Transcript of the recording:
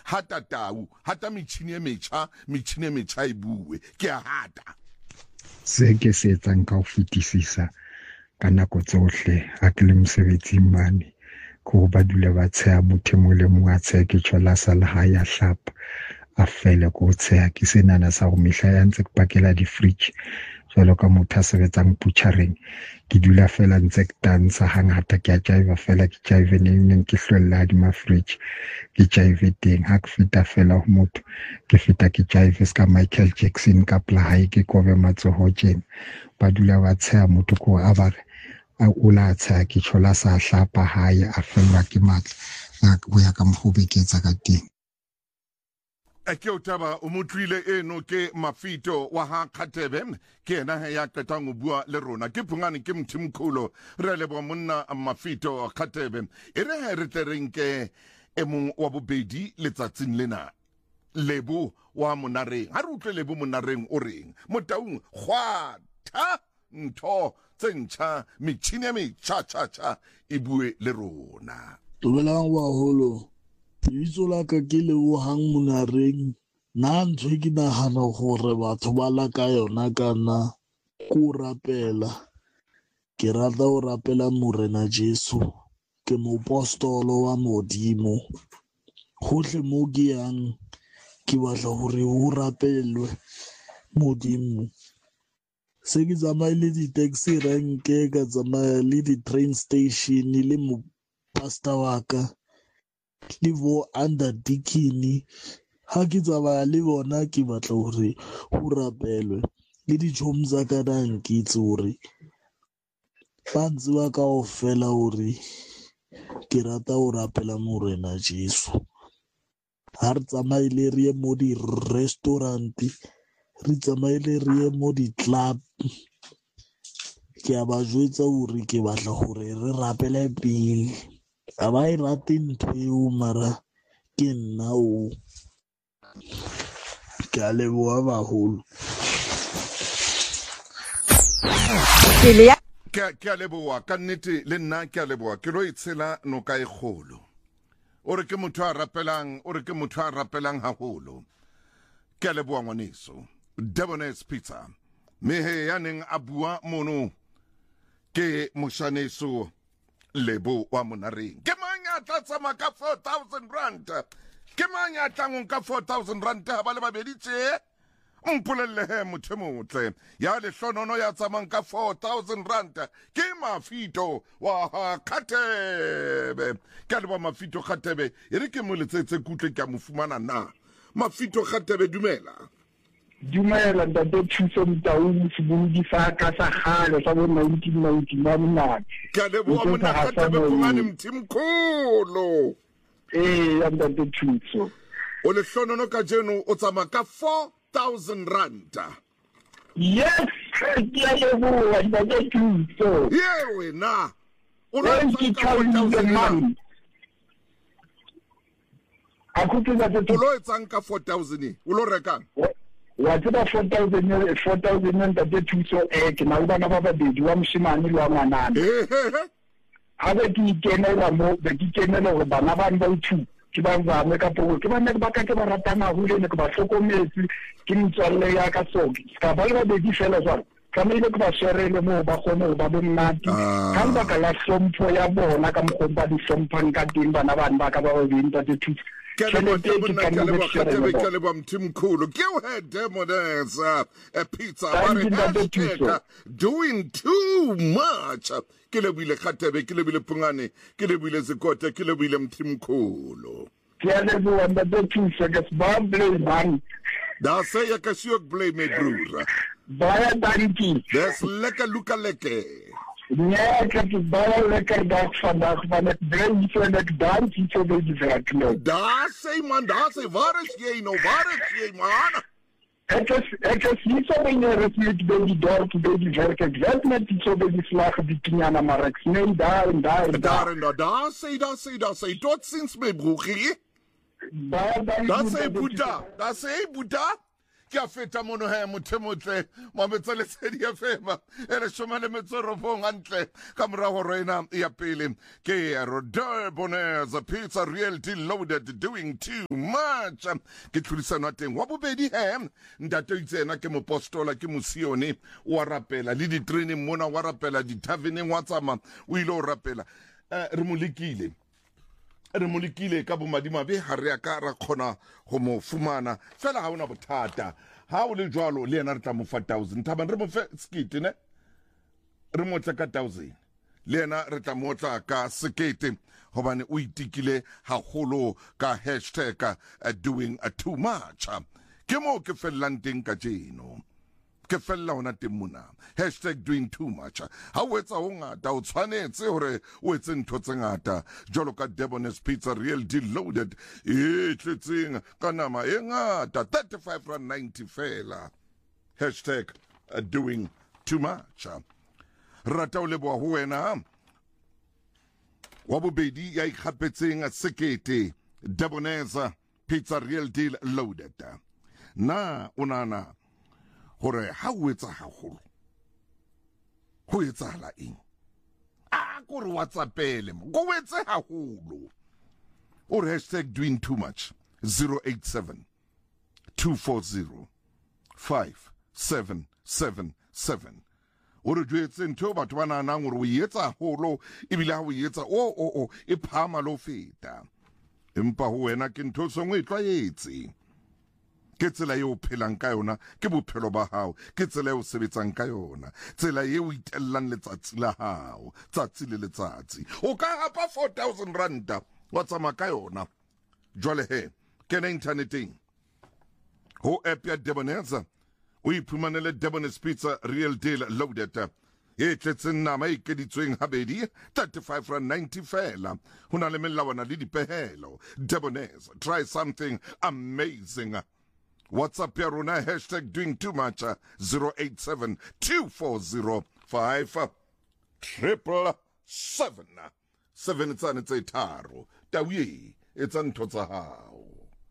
hata tau hata metšhini e metšha e bue ke a hata se ke se etsang ka ho fetisisa ka nako tsohle ha ke le mosebetsing mane ko ba dule ba tsheha motho mo le mong a tsheha ke tšhola sa lehae a hlapa a fele ko tsheha ke senana sa go mehla ya ntse ke pakela di-fridge jwalo ka motho a sebetsang butchereng ke dula fela ntse ke tansa hangata ke a jive fela ke jive neng ke hlwella hodima fridge ke jive teng ha ke feta fela ho motho ke feta ke jive ska Michael Jackson ka pla hae ke kobe matsoho tjena ba dula ba tsheha motho ko a ba a ula tsheha ke tšhola sa hlapa hae a fellwa ke matla go ya ka mokgobeketsa ka teng ke o taba o motlwile eno ke Mafito wa ha Khatebe ke ena ya qetang go bua le rona ke phungane ke Mthimkhulu re le bo monna Mafito Khatebe e re ha re tleng ke e mong wa bobedi letsatsing lena Lebo wa Monareng ha re utlwe Lebo Monareng o reng motaung kgwatha ntho tsentšha metšhini ya metšha e bue le rona Dumelang baholo Itso la ka ke Lebohang Monareng na ntho ke nagana gore batho ba la ka yona kana ko rapela ke rata o rapela Morena Jesu ke mopostolo wa Modimo gohle mo ke yang ke batla gore o rapelwe Modimo se ke tsamaile di-taxi rank ka tsamaya le di-train station le mo pastor wa ka le bo under deacon ha ke tsamaya le bona ke batla gore o rapelwe le ditšhomo tsa ka nang ke itse gore ba ntse ba ka ofela gore ke rata go rapela Morena Jesu ha re tsamaile re ye mo di-restaurant re tsamaile re ye mo di-club ke a ba jwetsa gore ke batla gore re rapele pele a ba e rate ntho eo mara ke nna o ke a leboha baholo ke a leboha ka nnete le nna ke a leboha ke lo itshela no ka e kgolo o re ke motho a rapelang haholo ke a leboha ngwaneso Debonair's Pizza mehe ya neng a bua mono ke moshaneso Lebo wa Monareng ke manya tla tsama ka 4,000 rand ke manya tla ka 4,000 rand ha ba le babedi tse mpolelle he motho motle ya le hlonono ya tsamang ka 4,000 rand ke Mafito wa Khatebe ka le ba Mafito Khatebe e re ke mo letsetse kutle ke a mo fumana na Mafito Khatebe dumela Dumela ntate Thuso Mtaung sebudi sa ka sa gale sa bo 1990 ba mona ka le bo mona Khatebe phungane Mthimkhulu ntate Thuso o le hlonono ka jeno o tsama ka 4,000 rand yes ke a leboha ntate Thuso yewe na o lo etsang ka 4,000 o lo rekang wa tseba 4,000 ntate Thuso ke na le bana ba babedi wa moshimane le wa ngwanana ha be ke ikenela mo be ke ikenela gore bana ba ba ithu ke ba me ka po ke ba ne ba ka ke ba ratana go le ne ke ba hlokometse ke mtswalle ya ka soki ska ba le babedi fela jwalo ka me ile ke ba sherele mo ba kgone ba bonnati ka ba ka la hlompho ya bona ka mokgwa ba di hlompang ka teng bana ba ka ba babedi ntate Thuso ke le ba Mthimkhulu ke o Debonair's Pizza ba doing too much ke le bile Khatebe ke le bile Phungane ke le bile Zikota ke le bile Mthimkhulu ke le bua ntate Thuso ke ba blame man da se ya ka siok blame broer baya dankie des lekker lukaleke nee ek het baie lekker dag vandag want ek bring so net dans iets op die werk nou daar sê man daar sê waar is jy man ek is nie so wanneer ek met die dorp by die werk ek weet net iets op die slag die Kenyana maar ek sien daar sê tot ziens my broegie daar sê Boeta ke a feta mono he mothemotle mametsa le sedi ya fema ele shoma le metsorofong antle ka mora ho rena ya pele ke Debonairs Pizza Realty Loaded doing too much ke tlhodisano teng wa bobedi he ntate itsena ke mopostola ke mosione wa rapela le di training mona wa rapela di taverneng wa tsama o ile o rapela re molikile ka bomadimabe ha re ka ra khona go mo fumana fela ha ona bothata ha o le jwalo le yena re tla mo fa 1000 thabang re mo fe skete ne re mo tla ka 1000 le yena re tla mo tla ka sekete hobane o itikile haholo ka hashtag doing too much ke mo ke fellang teng ka jeno ke fella hona teng mona hashtag doing too much ha o etsa ho ngata o tshwanetse hore o etse ntho tse ngata jwalo ka Debonairs Pizza Realty Loaded e tletseng ka nama e ngata 35.90 fela hashtag doing too much rata o leboa ho wena wa bobedi ya ikgapetseng sekete Debonairs Pizza Realty Loaded na onana hore ha o etsa haholo ho etsahala eng a go re WhatsAppele go etse haholo or hashtag doing too much 087 240 5777 ore jwetse ntho batho ba nang gore o etsa haholo ebile ha o etsa e phama lo feta empa ho wena ke ntho sengwe e tlwaetse ke tsela eo phelang ka yona ke bophelo ba hao ke tsela eo sebetsang ka yona tsela eo itellang letsatsi la hao tsatsi le letsatsi o ka hapa 4000 rand wa tsama ka yona jwale he kena interneteng ho app ya Debonairs o iphumanele Debonairs Pizza Realty Loaded e tletseng nama e keditsweng habedi 35.90 fela ho na le melawana le dipehelo Debonairs try something amazing WhatsApp ya rona hashtag doing too much 087 240 5777 7 tsa tharo tawi etsa ntho tsa hao.